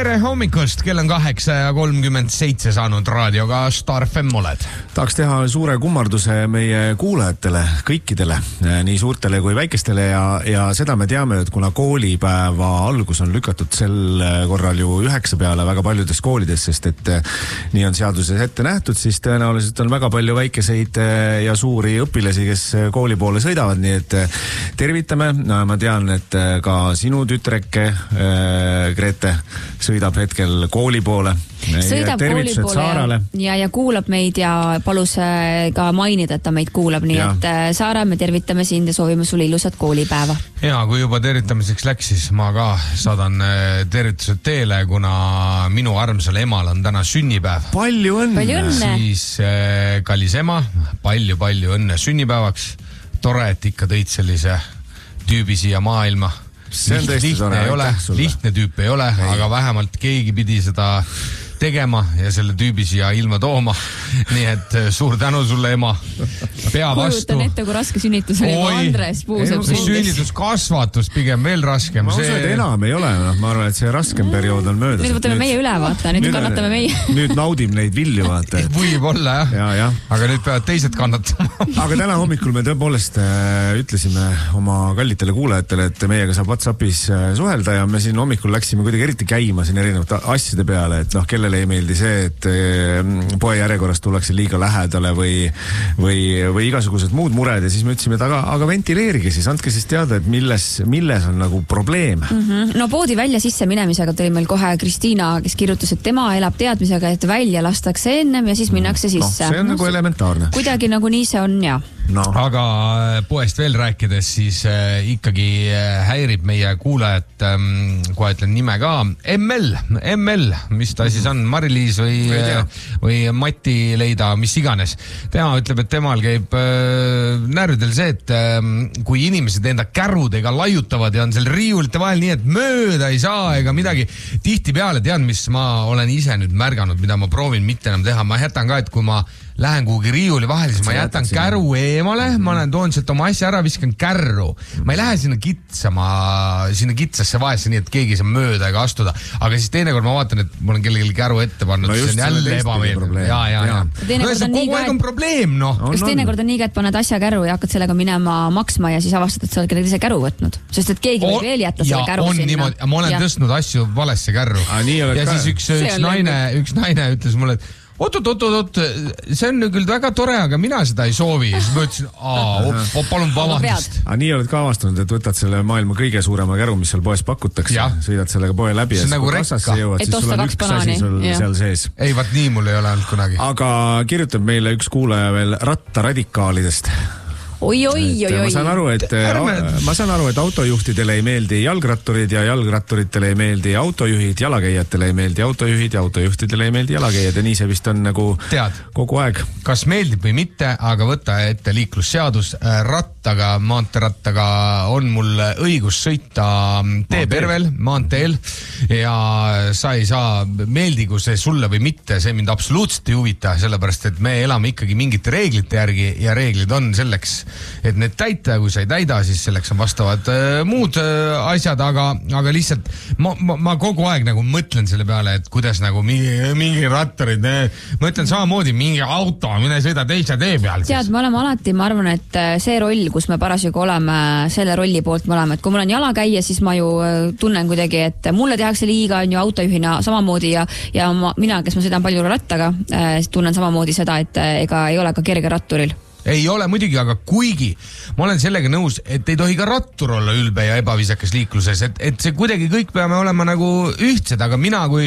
Tere hommikust, kell on 8:37 saanud raadioga Star FM oled. Tahaks teha suure kummarduse meie kuulajatele, kõikidele, nii suurtele kui väikestele ja seda me teame, et kuna koolipäeva algus on lükatud sel korral ju 9 peale väga paljudes koolides, sest et nii on seaduses ette nähtud, siis tõenäoliselt on väga palju väikeseid ja suuri õpilasi, kes kooli poole sõidavad, nii et tervitame. Ma tean, et ka sinu tütreke Grete sõidab hetkel kooli poole. Sõidab kooli poole ja kuulab meid ja palus ka mainida, et ta meid kuulab, nii et Saara, me tervitame sind ja soovime sulle ilusat koolipäeva. Ja kui juba tervitamiseks läks, siis ma ka saadan tervitused teele, kuna minu armsal emal on täna sünnipäev. Palju õnne! Siis kallis ema, palju õnne sünnipäevaks. Tore, et ikka tõid sellise tüübi siia maailma. Lihtne tüüp ei ole, aga vähemalt keegi pidi seda tegema ja selle tüübi siia ilma tooma. Nii et suur tänu sulle, ema. Pea vastu. Kujutan ette, kui raske sünnitus oli, kui Andres Puusep sündis. Sünnituskasvatus pigem veel raskem. Ma usun, et enam ei ole. Ma arvan, et see raskem periood on möödas. Nüüd võtame meie üle, vaata. Nüüd kannatame meie. Nüüd naudim neid vilju, vaata. Võib-olla, jah. Aga nüüd peavad teised kannatama. Aga täna hommikul me tõepoolest ütlesime oma kallitele kuulajatele, et meiega saab WhatsAppis suhelda ja me siin hommikul läksime kuidagi eriti käima siin erinevate asjade peale, et kellele ei meeldi see, et poe järjekorras tullakse liiga lähedale või igasugused muud mured ja siis me ütlesime, et aga ventileerige siis, andke siis teada, et milles on nagu probleem. No poodi välja sisse minemisega tuli meil kohe Kristiina, kes kirjutas, et tema elab teadmisega, et välja lastakse ennem ja siis minnakse sisse. See on nagu elementaarne. Kuidagi nagu nii see on, ja. No. Aga poest veel rääkides, siis ikkagi häirib meie kuulajat, kohe ütlen nime ka, ML, mis ta siis on, Mari-Liis või Mati Leida, mis iganes. Tema ütleb, et temal käib närvidel see, et kui inimesed enda kärudega laiutavad ja on seal riiulite vahel nii, et mööda ei saa ega midagi. Tihti peale tean, mis ma olen ise nüüd märganud, mida ma proovin mitte enam teha. Ma jätan ka, et kui ma lähen kuhugi riiuli vahel, siis ma jätan käru eemale, ma toon sealt oma asja ära, viskan kärru. Ma ei lähe sinna kitsasse vahesse, nii et keegi saab mööda ega astuda. Aga siis teinekord ma vaatan, et mul on kellelgi käru ette pannud, see on jälle ebameeldiv. Ja. Kogu aeg on probleem, noh. Kas teinekord on nii, et paned asja käru ja hakkad sellega minema maksma ja siis avastad, et sa oled kellegi ise käru võtnud? Sest et keegi võib veel jätta selle käru sinna. Ma olen tõstnud asju valesse kärru. Ja siis üks naine ütles mulle, et oot, see on küll väga tore, aga mina seda ei soovi. Siis ma ütlesin, palun vabandust. Nii oled ka avastanud, et võtad selle maailma kõige suurema käru, mis seal poes pakutakse. Sõidad sellega poe läbi ja nagu kui kassasse jõuad, siis sul on üks asi seal sees. Ei, vaat nii mul ei ole olnud kunagi. Aga kirjutab meile üks kuulaja veel rattaradikaalidest. Oi. Ma saan aru, et autojuhtidele ei meeldi jalgratturid ja jalgratturitele ei meeldi autojuhid, jalakäijatele ei meeldi autojuhid ja autojuhtidele ei meeldi jalakäijad ja nii see vist on nagu kogu aeg. Kas meeldib või mitte, aga võta ette liiklusseadus. Maanteerattaga on mul õigus sõita teepervel, maanteel ja sa ei saa, meeldigu see sulle või mitte, see mind absoluutselt ei huvita, sellepärast et me elame ikkagi mingite reeglite järgi ja reeglid on selleks, et need täita, kui sa ei täida, siis selleks on vastavad muud asjad, aga lihtsalt ma kogu aeg nagu mõtlen selle peale, et kuidas nagu mingi rattarid, ma ütlen samamoodi, mingi auto, mine sõida teise tee peal. Tead, me oleme alati, ma arvan, et see roll, kus me parasjagu oleme, selle rolli poolt me oleme, et kui mul on jalakäija, siis ma ju tunnen kuidagi, et mulle tehakse liiga, on ju autojuhina samamoodi ja mina, kes ma sõidan palju rattaga, tunnen samamoodi seda, et ega ei ole ka kerge ratturil. Ei ole muidugi, aga kuigi ma olen sellega nõus, et ei tohi ka rattur olla ülbe ja ebaviisakas liikluses, et see kuidagi kõik peame olema nagu ühtsed, aga mina kui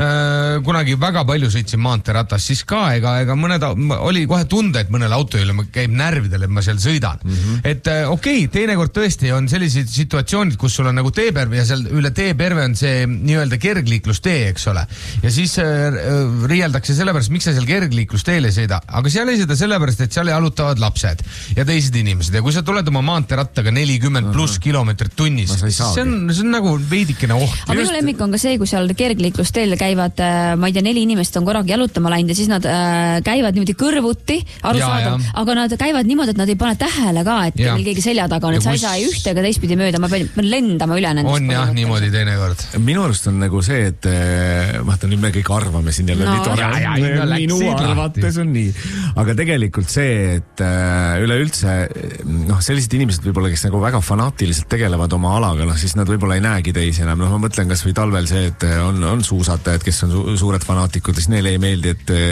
kunagi väga palju sõitsin maanteeratas, siis ka ega oli kohe tunda, et mõnel autojuhil käib närvidel, et ma seal sõidan. Et teinekord tõesti on sellised situatsioonid, kus sul on nagu teeperve ja seal üle teeperve on see nii-öelda kergliiklustee, eks ole. Ja siis riieldakse sellepärast, miks sa seal kergliiklusteel ei sõida, aga seal ei sõida sellepärast, et seal ei aluta jalutavad lapsed ja teised inimesed ja kui sa tuled oma maanteerattaga 40 pluss kilomeetrit tunnis, see on nagu veidikene oht. Aga minu lemmik on ka see, kui seal kergliiklusteel käivad, ma ei tea, 4 inimest on korraga jalutama läinud ja siis nad käivad niimoodi kõrvuti, arusaadav, aga nad käivad niimoodi, et nad ei pane tähele ka, et meil keegi selja taga on, et sa ei saa ühte ega teistpidi mööda, ma pean lendama üle nendest. On jah, niimoodi teinekord. Minu arust on nagu see, et vaata, nüüd me kõik arvame siin jälle minu arvates on nii. Aga tegelikult see, et üleüldse sellised inimesed võib-olla, kes nagu väga fanaatiliselt tegelevad oma alaga, siis nad võib-olla ei näegi teisi enam. Ma mõtlen kas või talvel see, et on suusatajad, kes on suured fanaatikud, siis neile ei meeldi,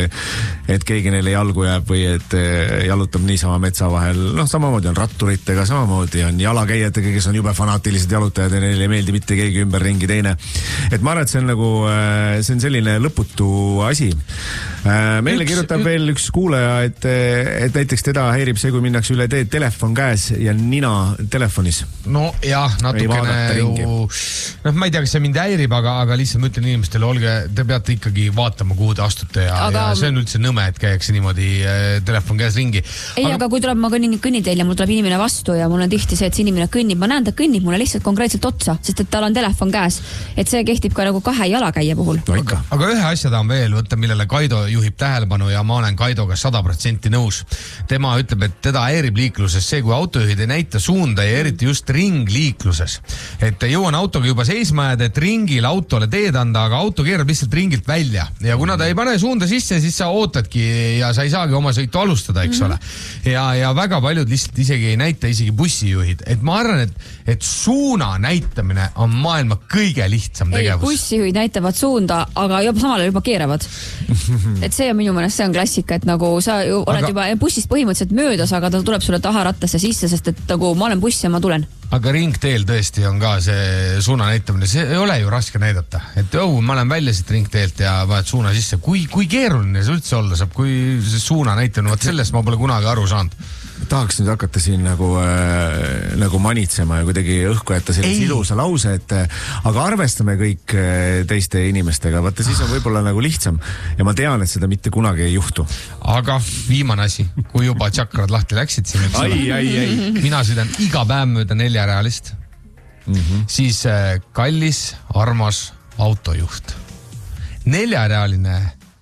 et keegi neile jalgu jääb või et jalutab niisama metsa vahel. Samamoodi on ratturitega, samamoodi on jalakäijatega, kes on jube fanaatilised jalutajad ja neile ei meeldi mitte keegi ümberringi teine. Et ma arvan, et see on nagu, see on selline lõputu asi. Meile kirjutab veel üks kuulaja, et näiteks teda häirib see, kui minnakse üle teed telefon käes ja nina telefonis. No jah, natukene ju, ma ei tea, kas see mind häirib, aga lihtsalt ma ütlen inimestele, olge, te peate ikkagi vaatama, kuhu te astute ja see on üldse nõme, et käiakse niimoodi telefon käes ringi. Aga kui tuleb, ma kõnniteel ja mul tuleb inimene vastu ja mul on tihti see, et see inimene kõnnib, ma näen, ta kõnnib mulle lihtsalt konkreetselt otsa, sest et tal on telefon käes. Et see kehtib ka nagu 2 jalakäija puhul. Aga ühe asja ta on veel võtta, millele Kaido juhib tähelepanu ja ma olen Kaidoga 100% nõus. Tema ütleb, et teda häirib liikluses see, kui autojuhid ei näita suunda ja eriti just ringliikluses. Et jõuan autoga juba seisma jääda, et ringil autole teed anda, aga auto keerab lihtsalt ringilt välja. Ja kuna ta ei pane suunda sisse, siis sa ootadki ja sa ei saagi oma sõitu alustada, eks ole. Ja väga paljud lihtsalt isegi ei näita, isegi bussijuhid. Et ma arvan, et suuna näitamine on maailma kõige lihtsam tegevus. Bussijuhid näitavad suunda, aga samale juba keeravad. Et see on minu mõnest, see on klassika, et nagu sa oled juba bussist põhimõtteliselt möödas, aga ta tuleb sulle taha rattasse sisse, sest et nagu ma olen buss ja ma tulen. Aga ringteel tõesti on ka see suuna näitamine, see ei ole ju raske näidata. Et ma olen välja siit ringteelt ja vahet suuna sisse. Kui keeruline see üldse olla saab, kui see suuna näitamine, sellest ma pole kunagi aru saanud. Tahaks nüüd hakata siin nagu manitsema ja kuidagi õhku jätta sellise ilusa lause, et aga arvestame kõik teiste inimestega, vaata siis on võib-olla nagu lihtsam ja ma tean, et seda mitte kunagi ei juhtu. Aga viimane asi, kui juba tšakrad lahti läksid siin, mina sõidan iga päev mööda 4-realist, siis kallis, armas autojuht. 4-realine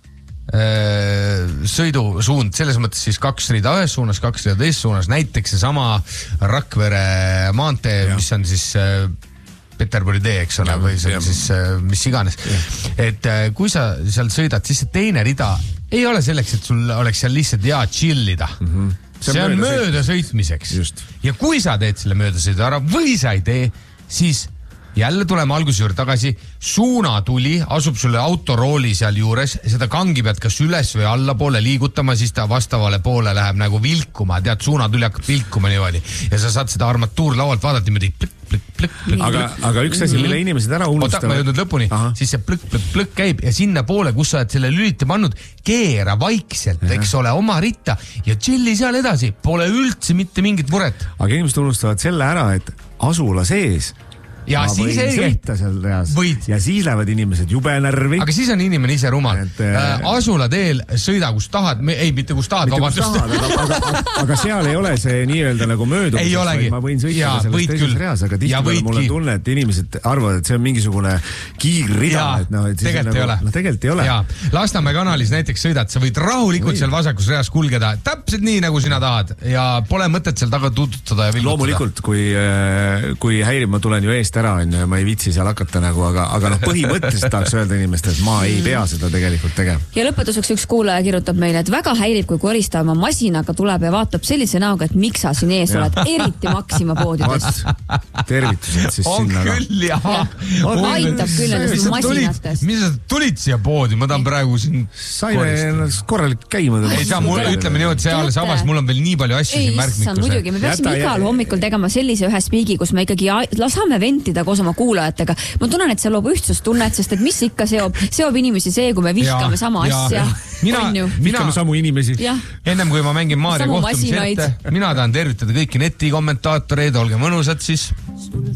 sõidusuund, selles mõttes siis 2 rida ühes suunas, 2 rida teises suunas, näiteks see sama Rakvere maantee, mis on siis Peterburi tee, eks ole, või see on siis mis iganes. Et kui sa seal sõidad, siis see teine rida ei ole selleks, et sul oleks seal lihtsalt hea chillida. See on mööda sõitmiseks. Ja kui sa teed selle möödasõidu ära või sa ei tee, siis jälle tuleme alguse juurde tagasi, suunatuli asub sulle autorooli seal juures, seda kangi pead kas üles või alla poole liigutama, siis ta vastavale poole läheb nagu vilkuma, tead, suunatuli hakkab vilkuma niimoodi ja sa saad seda armatuurlaualt vaadata niimoodi plõk. Aga üks asi, mille inimesed ära unustavad. Ma jõudnud lõpuni, siis see plõk käib ja sinna poole, kus sa oled selle lüliti pannud, keera vaikselt, eks ole, oma ritta ja chilli seal edasi, pole üldse mitte mingit muret. Aga inimesed unustavad selle ära, et asula sees ja ma siis võin sõita seal reas ja siis lähevad inimesed jube närvi. Aga siis on inimene ise rumal. Asula teel sõida, kus tahad, ei, mitte kus tahad, vabandust. Aga seal ei ole see nii-öelda nagu möödumus. Ei olegi. Ma võin sõita selles teises reas, aga tihti mul on tunne, et inimesed arvavad, et see on mingisugune kiirrida. Tegelikult ei ole. Tegelikult ei ole. Lasnamäe kanalis näiteks sõidad, sa võid rahulikult seal vasakus reas kulgeda, täpselt nii, nagu sina tahad ja pole mõtet seal taga tututada ja villutada. Loomulikult, kui häirib, ma tulen ju eest ära, ma ei vitsi seal hakata nagu, aga põhimõtteliselt tahaks öelda inimestele, et ma ei pea seda tegelikult tegema. Ja lõpetuseks üks kuulaja kirjutab meile, et väga häirib, kui koristaja oma masinaga tuleb ja vaatab sellise näoga, et miks sa siin ees oled, eriti Maxima poodides. Tervitused siis sinna. On küll, jah. Aitab küll nendest masinatest. Mis sa tulid siia poodi? Ma tahan praegu siin saime korralik käima. Ei saa, ütleme nii, et seal samas mul on veel nii palju asju siin märkmikus. Muidugi, me peaksime igal hommikul tegema sellise ühe spiigi, kus me ikkagi lasame ventida koos oma kuulajatega. Ma tunnen, et see loob ühtsustunnet, sest et mis ikka seob inimesi see, kui me vihkame sama asja. Vihkame samu inimesi. Ennem kui ma mängin Maaria kohtumise ette, mina tahan tervitada kõiki netikommentaatoreid, olge mõnusad siis.